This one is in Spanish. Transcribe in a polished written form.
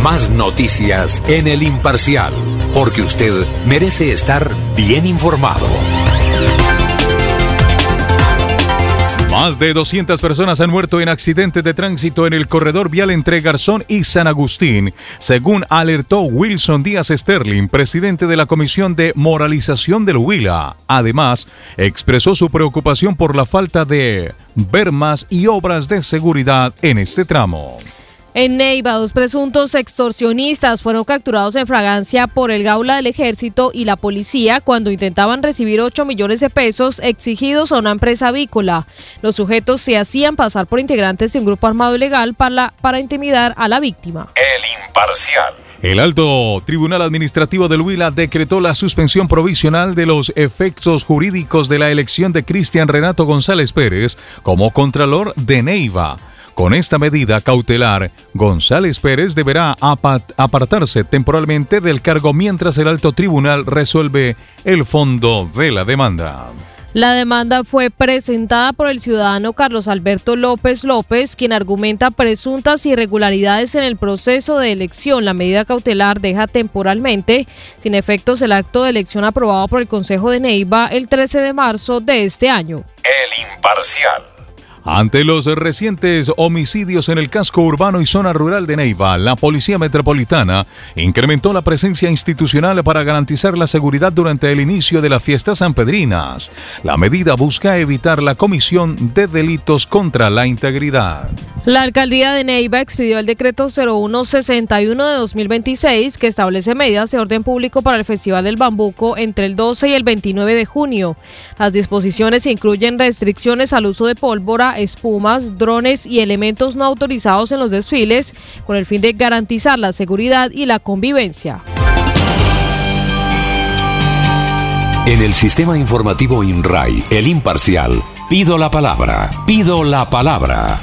Más noticias en El Imparcial, porque usted merece estar bien informado. Más de 200 personas han muerto en accidentes de tránsito en el corredor vial entre Garzón y San Agustín, según alertó Wilson Díaz Sterling, presidente de la Comisión de Moralización del Huila. Además, expresó su preocupación por la falta de bermas y obras de seguridad en este tramo. En Neiva, 2 presuntos extorsionistas fueron capturados en fragancia por el Gaula del Ejército y la policía cuando intentaban recibir 8 millones de pesos exigidos a una empresa avícola. Los sujetos se hacían pasar por integrantes de un grupo armado ilegal para intimidar a la víctima. El Imparcial. El Alto Tribunal Administrativo del Huila decretó la suspensión provisional de los efectos jurídicos de la elección de Cristian Renato González Pérez como Contralor de Neiva. Con esta medida cautelar, González Pérez deberá apartarse temporalmente del cargo mientras el Alto Tribunal resuelve el fondo de la demanda. La demanda fue presentada por el ciudadano Carlos Alberto López López, quien argumenta presuntas irregularidades en el proceso de elección. La medida cautelar deja temporalmente sin efectos el acto de elección aprobado por el Consejo de Neiva el 13 de marzo de este año. El Imparcial. Ante los recientes homicidios en el casco urbano y zona rural de Neiva, la Policía Metropolitana incrementó la presencia institucional para garantizar la seguridad durante el inicio de las fiestas sanpedrinas. La medida busca evitar la comisión de delitos contra la integridad. La alcaldía de Neiva expidió el decreto 0161 de 2026 que establece medidas de orden público para el Festival del Bambuco entre el 12 y el 29 de junio. Las disposiciones incluyen restricciones al uso de pólvora, espumas, drones y elementos no autorizados en los desfiles, con el fin de garantizar la seguridad y la convivencia. En el sistema informativo INRAI, El Imparcial, pido la palabra.